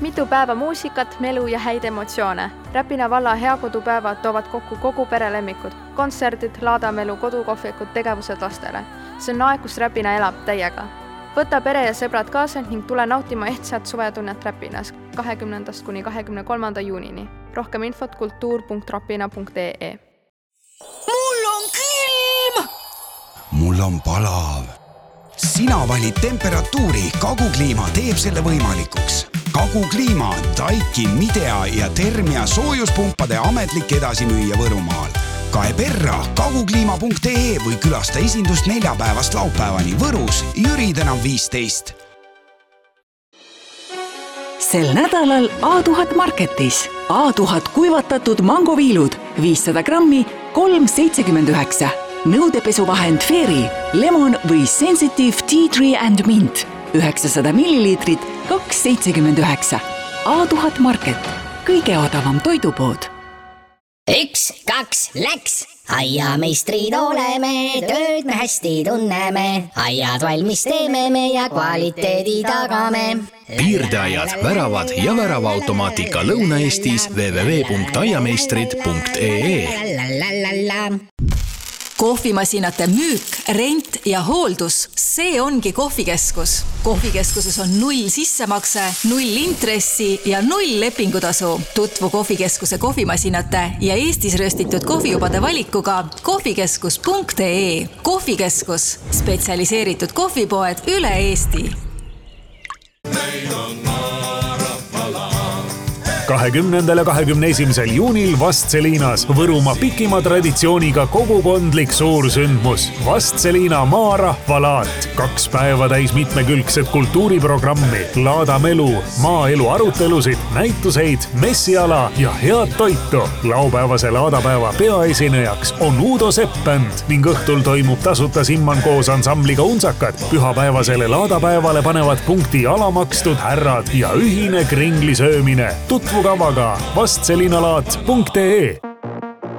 mitu päeva muusikat, melu ja häid emotsioone. Räpina valla heakodupäevad toovad kokku kogu perelemmikud. Kontserdid, laadamelu, kodukohvikud, tegevused lastele. See on aeg, kus Räpina elab täiega. Võta pere ja sõbrad kaasa ning tule nautima ehtsat suvetunnet Räpinas 20. kuni 23. juunini. Rohkem infot kultuur.rapina.ee. Mul on külm! Mul on palav. Sina valid temperatuuri, Kagukliima teeb selle võimalikuks. Kagukliima on Daikin, Midea ja Termia soojuspumpade ametlik edasimüüja Võrumaal. Kae perra kagukliima.ee või külasta esindust neljapäevast laupäevani Võrus, Jüri tänav 15. Sel nädalal A1000 Marketis. A1000 kuivatatud mangoviilud 500 grammi 3,79. Nõudepesuvahend Fairy, lemon või sensitive tea tree and mint 900 milliliitrit 2,79. A1000 Market, kõige odavam toidupood. 1, 2, läks! Aiameistrid oleme, tööd me hästi tunneme. Aiad valmis teeme me ja kvaliteedi tagame. Piirdeaiad, väravad ja väravaautomaatika Lõuna-Eestis www.aiameistrid.ee. Kohvimasinate müük, rent ja hooldus, see ongi Kohvikeskus. Kohvikeskuses on 0 sissemakse, 0 intressi ja 0 lepingutasu. Tutvu Kohvikeskuse kohvimasinate ja Eestis röstitud kohvijubade valikuga kohvikeskus.ee. Kohvikeskus, spetsialiseeritud kohvipoed üle Eesti. 20. ja 21. juunil Vastseliinas Võrumaa pikima traditsiooniga kogukondlik suursündmus. Vastseliina maarahvalaat. 2 päeva täis mitmekülgset kultuuriprogrammi, laadamelu, maaelu arutelusid, näituseid, messiala ja head toitu. Laupäevase laadapäeva peaesinejaks on Udo Seppend ning õhtul toimub tasuta Simman koos ansambliga Unsakad. Pühapäevasele laadapäevale panevad punkti alamakstud härrad ja ühine kringli söömine. Tutvu kavaga vastselinalaat.ee.